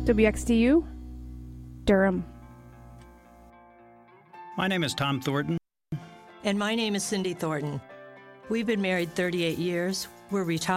WXTU, Durham. My name is Tom Thornton. And my name is Cindy Thornton. We've been married 38 years. We're retired.